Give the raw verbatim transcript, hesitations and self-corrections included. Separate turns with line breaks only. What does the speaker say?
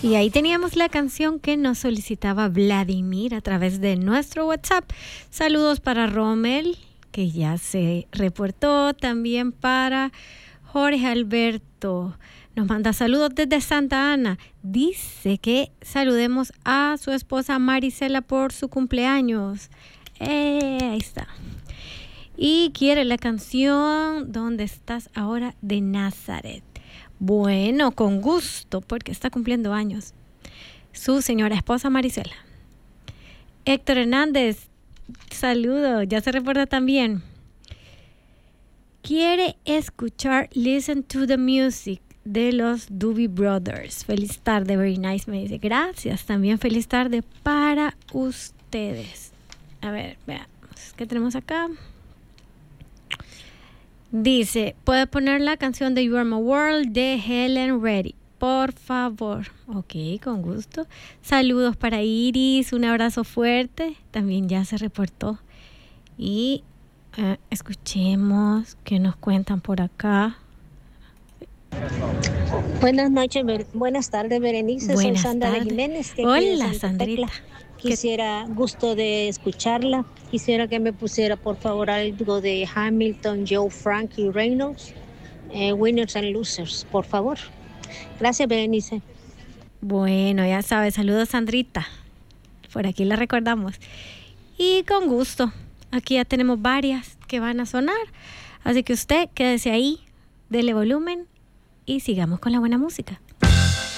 Y ahí teníamos la canción que nos solicitaba Vladimir a través de nuestro WhatsApp. Saludos para Rommel, que ya se reportó. También para Jorge Alberto. Nos manda saludos desde Santa Ana. Dice que saludemos a su esposa Marisela por su cumpleaños. Eh, ahí está. Y quiere la canción ¿Dónde estás ahora? De Nazaret. Bueno, con gusto, porque está cumpliendo años su señora esposa Marisela. Héctor Hernández, saludo, ya se recuerda también. Quiere escuchar Listen to the Music de los Doobie Brothers. Feliz tarde, very nice, me dice. Gracias, también feliz tarde para ustedes. A ver, veamos, ¿qué tenemos acá? Dice, ¿puede poner la canción de You Are My World de Helen Reddy? Por favor. Ok, con gusto. Saludos para Iris, un abrazo fuerte. También ya se reportó. Y uh, escuchemos qué nos cuentan por acá.
Buenas noches, Ber- buenas tardes, Berenice.
Buenas
Soy Sandra de
tardes.
Jiménez. Que
Hola,
aquí de Santa
Sandrita.
Tecla. Quisiera, gusto de escucharla. Quisiera que me pusiera, por favor, algo de Hamilton, Joe Frank y Reynolds. Eh, Winners and Losers, por favor. Gracias, Berenice.
Bueno, ya sabes, saludos, Sandrita. Por aquí la recordamos. Y con gusto. Aquí ya tenemos varias que van a sonar. Así que usted quédese ahí, dele volumen y sigamos con la buena música.